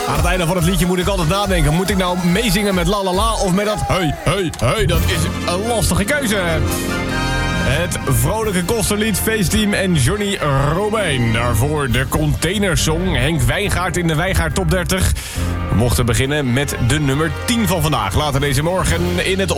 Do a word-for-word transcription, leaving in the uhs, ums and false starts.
Aan het einde van het liedje moet ik altijd nadenken. Moet ik nou meezingen met la la la of met dat hey, hey, hey? Dat is een lastige keuze. Het vrolijke kosterlied, Feestteam en Johnny Romein. Daarvoor de containersong, Henk Wijngaard in de Wijngaard Top dertig. We mochten beginnen met de nummer tien van vandaag. Later deze morgen in het